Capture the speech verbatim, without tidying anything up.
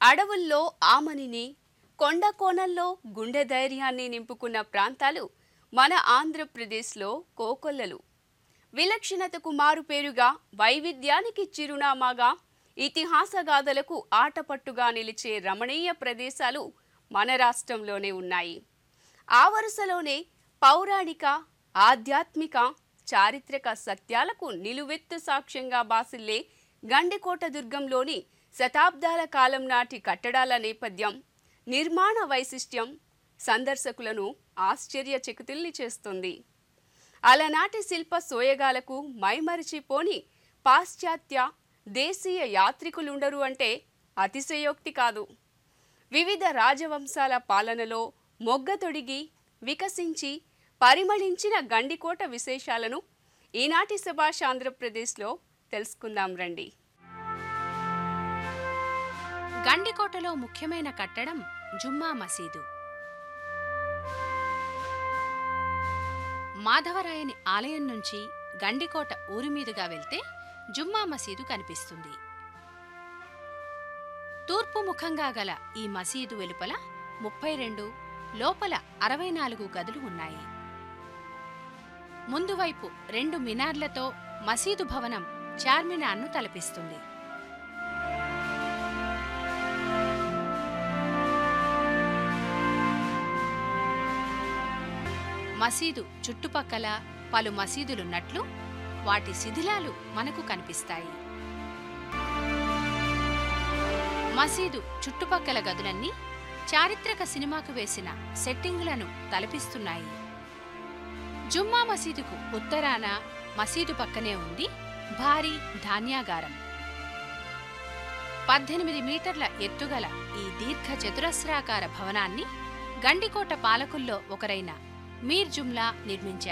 అడవుల్లో ఆమనిని, కొండ కోణంలో గుండె ధైర్యాన్ని నింపుకున్న ప్రాంతాలు మన ఆంధ్రప్రదేశ్లో కోకొల్లలు. విలక్షణతకు మారుపేరుగా, వైవిధ్యానికి చిరునామాగా, ఇతిహాసగాథలకు ఆటపట్టుగా నిలిచే రమణీయ ప్రదేశాలు మన రాష్ట్రంలోనే ఉన్నాయి. ఆ వరుసలోనే పౌరాణిక, ఆధ్యాత్మిక, చారిత్రక సత్యాలకు నిలువెత్తు సాక్ష్యంగా బాసిల్లే గండికోట దుర్గంలోని శతాబ్దాల కాలం నాటి కట్టడాల నేపథ్యం, నిర్మాణ వైశిష్ట్యం సందర్శకులను ఆశ్చర్యచకితుల్ని చేస్తుంది. అలనాటి శిల్ప సోయగాలకు మైమరిచిపోని పాశ్చాత్య, దేశీయ యాత్రికులుండరు అంటే అతిశయోక్తి కాదు. వివిధ రాజవంశాల పాలనలో మొగ్గతొడిగి, వికసించి, పరిమళించిన గండికోట విశేషాలను ఈనాటి సుభాష్ ఆంధ్రప్రదేశ్లో తెలుసుకుందాం రండి. గండికోటలో ముఖ్యమైన కట్టడం జుమ్మా మసీదు. మాధవరాయని ఆలయం నుంచి గండికోట ఊరి మీదుగా వెళ్తే జుమ్మా మసీదు కనిపిస్తుంది. తూర్పు ముఖంగా గల ఈ మసీదు వెలుపల ముప్పై రెండు, లోపల అరవై నాలుగు గదులు ఉన్నాయి. ముందువైపు రెండు మినార్లతో మసీదు భవనం చార్మినార్ను తలపిస్తుంది. మసీదు చుట్టుపక్కల పలు మసీదులున్నట్లు వాటి శిథిలాలు మనకు కనిపిస్తాయి. మసీదు చుట్టుపక్కల గదులన్నీ చారిత్రక సినిమాకు వేసిన సెట్టింగులను తలపిస్తున్నాయి. జుమ్మా మసీదుకు ఉత్తరాన మసీదు పక్కనే ఉంది భారీ ధాన్యాగారం. పద్దెనిమిది మీటర్ల ఎత్తుగల ఈ దీర్ఘ చతురస్రాకార భవనాన్ని గండికోట పాలకుల్లో ఒకరైన మీర్ జుమ్లా నిర్మించారు.